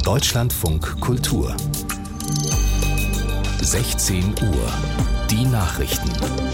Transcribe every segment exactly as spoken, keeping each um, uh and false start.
Deutschlandfunk Kultur. sechzehn Uhr. Die Nachrichten.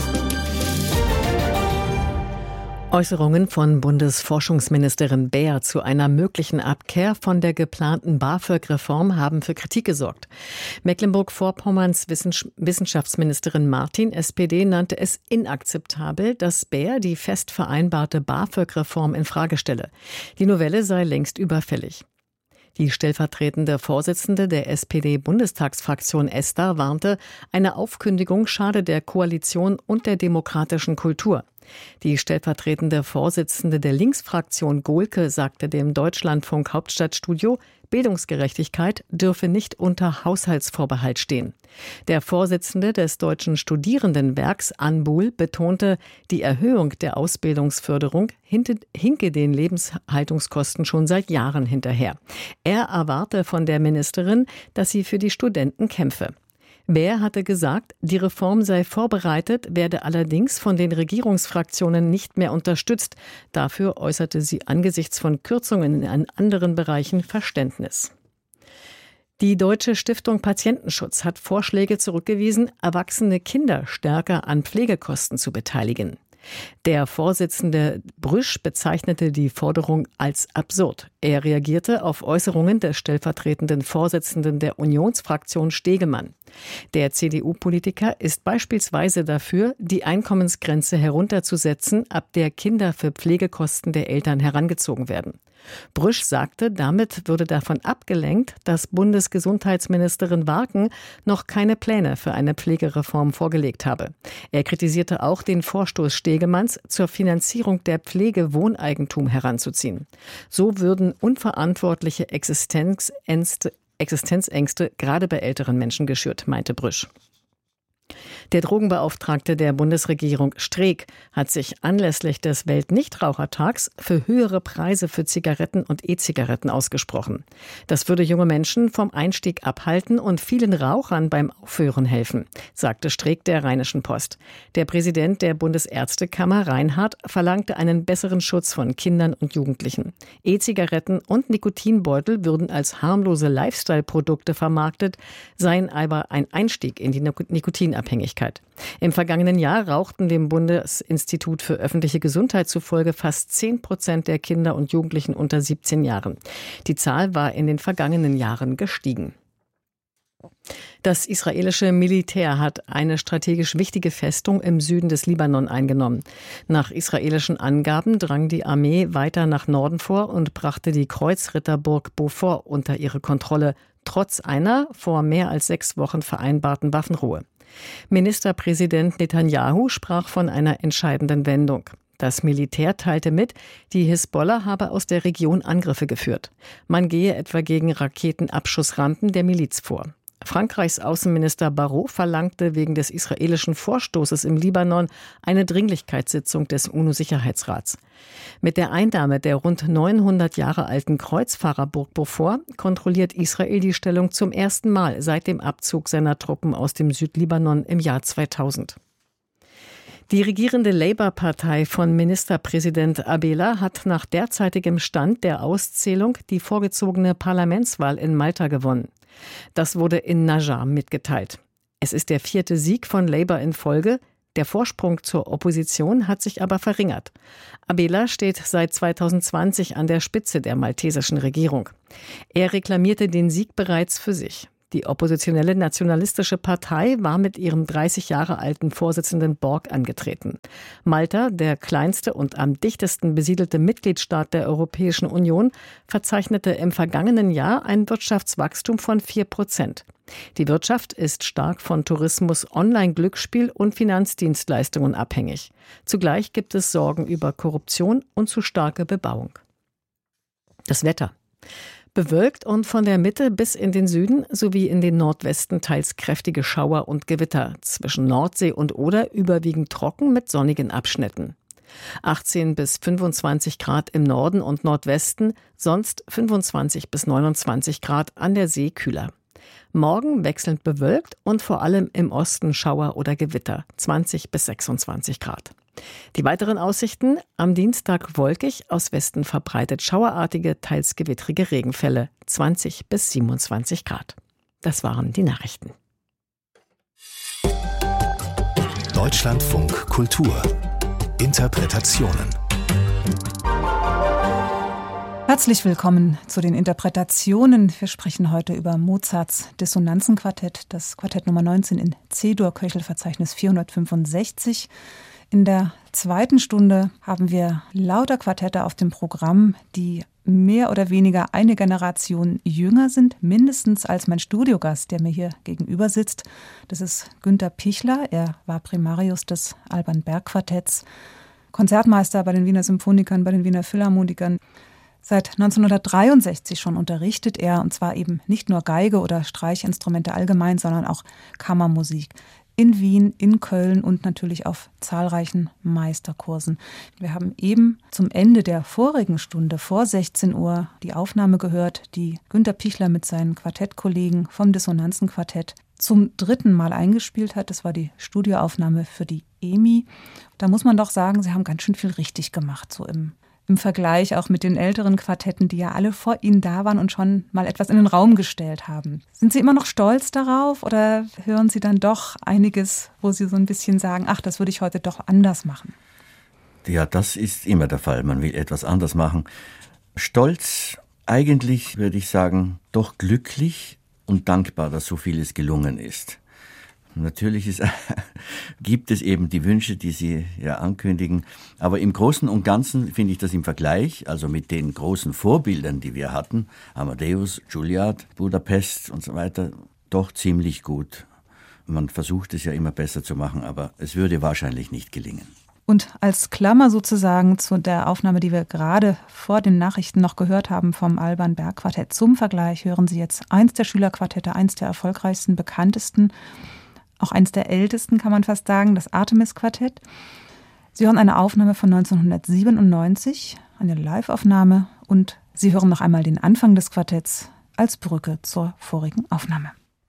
Äußerungen von Bundesforschungsministerin Baer zu einer möglichen Abkehr von der geplanten BAföG-Reform haben für Kritik gesorgt. Mecklenburg-Vorpommerns Wissenschaftsministerin Martin, S P D, nannte es inakzeptabel, dass Baer die fest vereinbarte BAföG-Reform in Frage stelle. Die Novelle sei längst überfällig. Die stellvertretende Vorsitzende der S P D-Bundestagsfraktion Esther warnte, eine Aufkündigung schade der Koalition und der demokratischen Kultur. Die stellvertretende Vorsitzende der Linksfraktion Gohlke sagte dem Deutschlandfunk Hauptstadtstudio, Bildungsgerechtigkeit dürfe nicht unter Haushaltsvorbehalt stehen. Der Vorsitzende des Deutschen Studierendenwerks Anbuhl betonte, die Erhöhung der Ausbildungsförderung hinke den Lebenshaltungskosten schon seit Jahren hinterher. Er erwarte von der Ministerin, dass sie für die Studenten kämpfe. Baer hatte gesagt, die Reform sei vorbereitet, werde allerdings von den Regierungsfraktionen nicht mehr unterstützt. Dafür äußerte sie angesichts von Kürzungen in anderen Bereichen Verständnis. Die Deutsche Stiftung Patientenschutz hat Vorschläge zurückgewiesen, erwachsene Kinder stärker an Pflegekosten zu beteiligen. Der Vorsitzende Brüsch bezeichnete die Forderung als absurd. Er reagierte auf Äußerungen des stellvertretenden Vorsitzenden der Unionsfraktion Stegemann. Der C D U-Politiker ist beispielsweise dafür, die Einkommensgrenze herunterzusetzen, ab der Kinder für Pflegekosten der Eltern herangezogen werden. Brüsch sagte, damit würde davon abgelenkt, dass Bundesgesundheitsministerin Warken noch keine Pläne für eine Pflegereform vorgelegt habe. Er kritisierte auch den Vorstoß Stegemanns, zur Finanzierung der Pflege Wohneigentum heranzuziehen. So würden unverantwortliche Existenzängste, Existenzängste gerade bei älteren Menschen geschürt, meinte Brüsch. Der Drogenbeauftragte der Bundesregierung Streeck hat sich anlässlich des Weltnichtrauchertags für höhere Preise für Zigaretten und E-Zigaretten ausgesprochen. Das würde junge Menschen vom Einstieg abhalten und vielen Rauchern beim Aufhören helfen, sagte Streeck der Rheinischen Post. Der Präsident der Bundesärztekammer Reinhardt verlangte einen besseren Schutz von Kindern und Jugendlichen. E-Zigaretten und Nikotinbeutel würden als harmlose Lifestyle-Produkte vermarktet, seien aber ein Einstieg in die Nikotinabhängigkeit. Im vergangenen Jahr rauchten dem Bundesinstitut für öffentliche Gesundheit zufolge fast zehn Prozent der Kinder und Jugendlichen unter siebzehn Jahren. Die Zahl war in den vergangenen Jahren gestiegen. Das israelische Militär hat eine strategisch wichtige Festung im Süden des Libanon eingenommen. Nach israelischen Angaben drang die Armee weiter nach Norden vor und brachte die Kreuzritterburg Beaufort unter ihre Kontrolle, trotz einer vor mehr als sechs Wochen vereinbarten Waffenruhe. Ministerpräsident Netanyahu sprach von einer entscheidenden Wendung. Das Militär teilte mit, die Hisbollah habe aus der Region Angriffe geführt. Man gehe etwa gegen Raketenabschussrampen der Miliz vor. Frankreichs Außenminister Barrot verlangte wegen des israelischen Vorstoßes im Libanon eine Dringlichkeitssitzung des UNO-Sicherheitsrats. Mit der Einnahme der rund neunhundert Jahre alten Kreuzfahrerburg Beaufort kontrolliert Israel die Stellung zum ersten Mal seit dem Abzug seiner Truppen aus dem Südlibanon im Jahr zweitausend. Die regierende Labour-Partei von Ministerpräsident Abela hat nach derzeitigem Stand der Auszählung die vorgezogene Parlamentswahl in Malta gewonnen. Das wurde in Najjar mitgeteilt. Es ist der vierte Sieg von Labour in Folge. Der Vorsprung zur Opposition hat sich aber verringert. Abela steht seit zweitausendzwanzig an der Spitze der maltesischen Regierung. Er reklamierte den Sieg bereits für sich. Die oppositionelle Nationalistische Partei war mit ihrem dreißig Jahre alten Vorsitzenden Borg angetreten. Malta, der kleinste und am dichtesten besiedelte Mitgliedstaat der Europäischen Union, verzeichnete im vergangenen Jahr ein Wirtschaftswachstum von vier Prozent. Die Wirtschaft ist stark von Tourismus, Online-Glücksspiel und Finanzdienstleistungen abhängig. Zugleich gibt es Sorgen über Korruption und zu starke Bebauung. Das Wetter. Bewölkt und von der Mitte bis in den Süden sowie in den Nordwesten teils kräftige Schauer und Gewitter. Zwischen Nordsee und Oder überwiegend trocken mit sonnigen Abschnitten. achtzehn bis fünfundzwanzig Grad im Norden und Nordwesten, sonst fünfundzwanzig bis neunundzwanzig Grad, an der See kühler. Morgen wechselnd bewölkt und vor allem im Osten Schauer oder Gewitter, zwanzig bis sechsundzwanzig Grad. Die weiteren Aussichten: am Dienstag wolkig, aus Westen verbreitet schauerartige, teils gewittrige Regenfälle, zwanzig bis siebenundzwanzig Grad. Das waren die Nachrichten. Deutschlandfunk Kultur. Interpretationen. Herzlich willkommen zu den Interpretationen. Wir sprechen heute über Mozarts Dissonanzenquartett, das Quartett Nummer neunzehn in C-Dur, Köchelverzeichnis vierhundertfünfundsechzig. In der zweiten Stunde haben wir lauter Quartette auf dem Programm, die mehr oder weniger eine Generation jünger sind, mindestens als mein Studiogast, der mir hier gegenüber sitzt. Das ist Günter Pichler. Er war Primarius des Alban Berg Quartetts, Konzertmeister bei den Wiener Symphonikern, bei den Wiener Philharmonikern. Seit neunzehnhundertdreiundsechzig schon unterrichtet er, und zwar eben nicht nur Geige oder Streichinstrumente allgemein, sondern auch Kammermusik. In Wien, in Köln und natürlich auf zahlreichen Meisterkursen. Wir haben eben zum Ende der vorigen Stunde vor sechzehn Uhr die Aufnahme gehört, die Günter Pichler mit seinen Quartettkollegen vom Dissonanzenquartett zum dritten Mal eingespielt hat. Das war die Studioaufnahme für die E M I. Da muss man doch sagen, sie haben ganz schön viel richtig gemacht, so im Im Vergleich auch mit den älteren Quartetten, die ja alle vor Ihnen da waren und schon mal etwas in den Raum gestellt haben. Sind Sie immer noch stolz darauf oder hören Sie dann doch einiges, wo Sie so ein bisschen sagen, ach, das würde ich heute doch anders machen? Ja, das ist immer der Fall. Man will etwas anders machen. Stolz, eigentlich würde ich sagen, doch glücklich und dankbar, dass so vieles gelungen ist. Natürlich ist, gibt es eben die Wünsche, die Sie ja ankündigen. Aber im Großen und Ganzen finde ich das im Vergleich, also mit den großen Vorbildern, die wir hatten, Amadeus, Juilliard, Budapest und so weiter, doch ziemlich gut. Man versucht es ja immer besser zu machen, aber es würde wahrscheinlich nicht gelingen. Und als Klammer sozusagen zu der Aufnahme, die wir gerade vor den Nachrichten noch gehört haben vom Alban Berg Quartett, zum Vergleich hören Sie jetzt eins der Schülerquartette, eins der erfolgreichsten, bekanntesten, auch eins der ältesten, kann man fast sagen, das Artemis-Quartett. Sie hören eine Aufnahme von neunzehnhundertsiebenundneunzig, eine Live-Aufnahme, und Sie hören noch einmal den Anfang des Quartetts als Brücke zur vorigen Aufnahme.